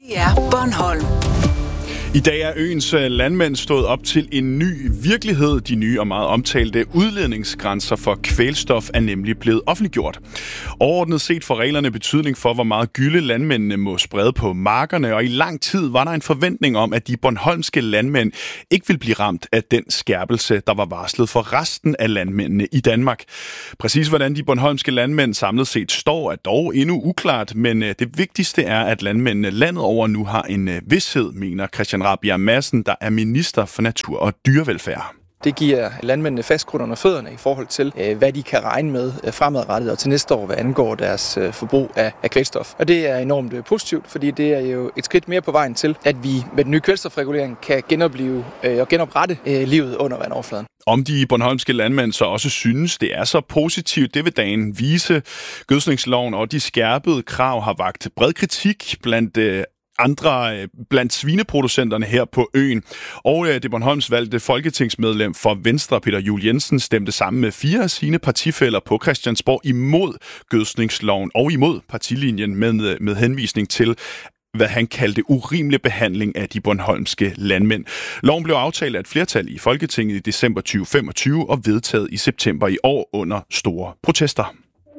er Bornholm. I dag er øens landmænd stået op til en ny virkelighed. De nye og meget omtalte udledningsgrænser for kvælstof er nemlig blevet offentliggjort. Overordnet set får reglerne betydning for, hvor meget gylde landmændene må sprede på markerne, og i lang tid var der en forventning om, at de bornholmske landmænd ikke vil blive ramt af den skærpelse, der var varslet for resten af landmændene i Danmark. Præcis hvordan de bornholmske landmænd samlet set står, er dog endnu uklart, men det vigtigste er, at landmændene landet over nu har en vished, mener Christian Rabjerg Madsen, der er minister for natur og dyrevelfærd. Det giver landmændene fast grund under fødderne i forhold til, hvad de kan regne med fremadrettet og til næste år, hvad angår deres forbrug af kvælstof. Og det er enormt positivt, fordi det er jo et skridt mere på vejen til, at vi med den nye kvælstofregulering kan genoplive og genoprette livet under vandoverfladen. Om de bornholmske landmænd så også synes, det er så positivt, det vil dagen vise. Gødsningsloven og de skærpede krav har vakt bred kritik blandt svineproducenterne her på øen. Og det Bornholms valgte folketingsmedlem for Venstre, Peter Juel Jensen, stemte sammen med 4 af sine partifæller på Christiansborg imod gødsningsloven og imod partilinjen med henvisning til, hvad han kaldte urimelig behandling af de bornholmske landmænd. Loven blev aftalt af et flertal i Folketinget i december 2025 og vedtaget i september i år under store protester.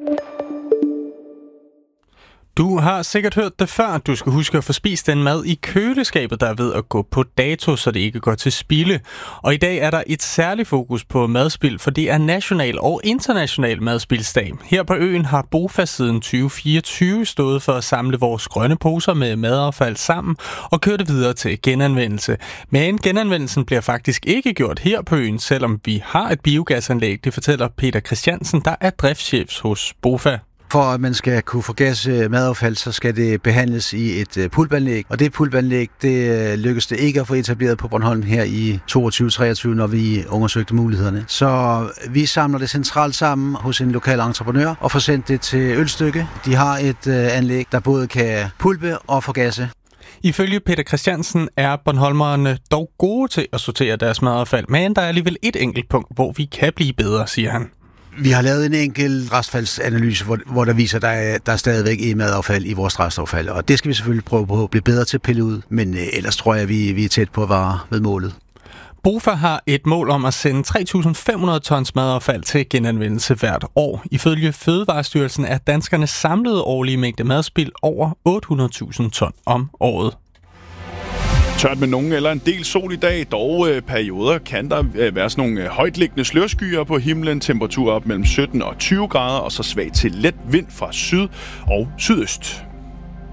Du har sikkert hørt det før. Du skal huske at få spist den mad i køleskabet, der er ved at gå på dato, så det ikke går til spilde. Og i dag er der et særligt fokus på madspild, for det er national og international madspildsdag. Her på øen har BOFA siden 2024 stået for at samle vores grønne poser med madaffald sammen og køre det videre til genanvendelse. Men genanvendelsen bliver faktisk ikke gjort her på øen, selvom vi har et biogasanlæg, det fortæller Peter Christiansen, der er driftschef hos BOFA. For at man skal kunne forgasse madaffald, så skal det behandles i et pulpanlæg. Og det pulpanlæg, det lykkedes det ikke at få etableret på Bornholm her i 22-23, når vi undersøgte mulighederne. Så vi samler det centralt sammen hos en lokal entreprenør og får sendt det til Ølstykke. De har et anlæg, der både kan pulpe og forgasse. Ifølge Peter Christiansen er bornholmerne dog gode til at sortere deres madaffald, men der er alligevel et enkelt punkt, hvor vi kan blive bedre, siger han. Vi har lavet en enkelt restfaldsanalyse, hvor der viser, at der er stadigvæk madaffald i vores restaffald, og det skal vi selvfølgelig prøve på at blive bedre til at pille ud, men ellers tror jeg, vi er tæt på at være ved målet. BOFA har et mål om at sende 3.500 tons madaffald til genanvendelse hvert år. Ifølge Fødevarestyrelsen er danskernes samlede årlige mængde madspild over 800.000 ton om året. Tørt med nogen eller en del sol i dag, dog perioder kan der være sådan nogle højtliggende slørskyer på himlen, temperatur op mellem 17 og 20 grader, og så svag til let vind fra syd og sydøst.